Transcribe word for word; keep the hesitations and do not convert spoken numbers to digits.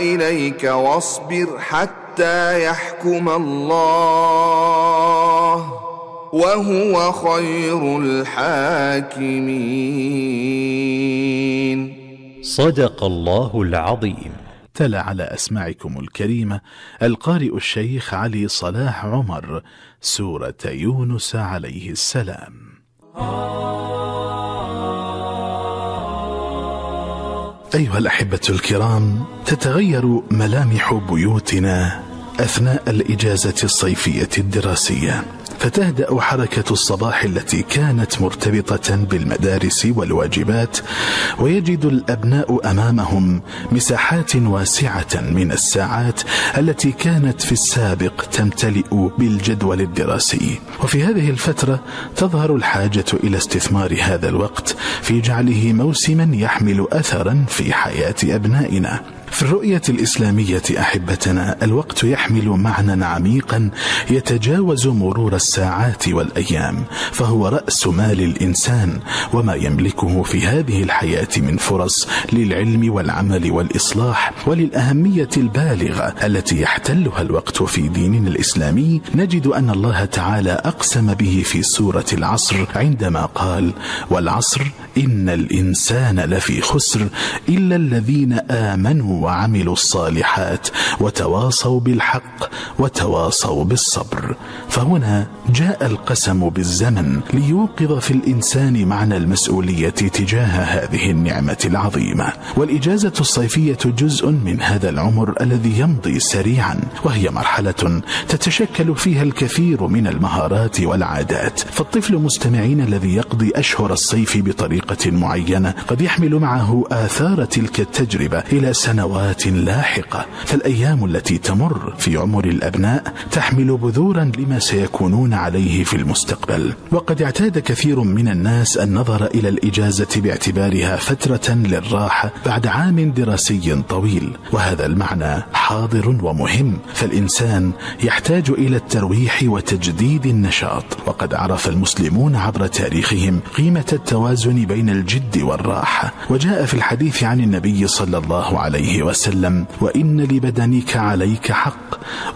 إليك واصبر حتى يحكم الله وهو خير الحاكمين. صدق الله العظيم. تلا على أسماعكم الكريمة القارئ الشيخ علي صلاح عمر سورة يونس عليه السلام. أيها الأحبة الكرام، تتغير ملامح بيوتنا أثناء الإجازة الصيفية الدراسية، فتهدأ حركة الصباح التي كانت مرتبطة بالمدارس والواجبات، ويجد الأبناء أمامهم مساحات واسعة من الساعات التي كانت في السابق تمتلئ بالجدول الدراسي. وفي هذه الفترة تظهر الحاجة إلى استثمار هذا الوقت في جعله موسما يحمل أثرا في حياة أبنائنا. في الرؤية الإسلامية أحبتنا، الوقت يحمل معنى عميقا يتجاوز مرور الساعات والأيام، فهو رأس مال الإنسان وما يملكه في هذه الحياة من فرص للعلم والعمل والإصلاح. وللأهمية البالغة التي يحتلها الوقت في ديننا الإسلامي نجد أن الله تعالى أقسم به في سورة العصر عندما قال: والعصر إن الإنسان لفي خسر إلا الذين آمنوا وعملوا الصالحات وتواصوا بالحق وتواصوا بالصبر. فهنا جاء القسم بالزمن ليوقظ في الإنسان معنى المسؤولية تجاه هذه النعمة العظيمة. والإجازة الصيفية جزء من هذا العمر الذي يمضي سريعا، وهي مرحلة تتشكل فيها الكثير من المهارات والعادات. فالطفل مستمعين الذي يقضي أشهر الصيف بطريقة معينة قد يحمل معه آثار تلك التجربة إلى سنوات لاحقة. فالأيام التي تمر في عمر الأبناء تحمل بذورا لما سيكونون عليه في المستقبل. وقد اعتاد كثير من الناس النظر إلى الإجازة باعتبارها فترة للراحة بعد عام دراسي طويل، وهذا المعنى حاضر ومهم، فالإنسان يحتاج إلى الترويح وتجديد النشاط. وقد عرف المسلمون عبر تاريخهم قيمة التوازن بين الجد والراحة، وجاء في الحديث عن النبي صلى الله عليه وسلم: وإن لبدنك عليك حق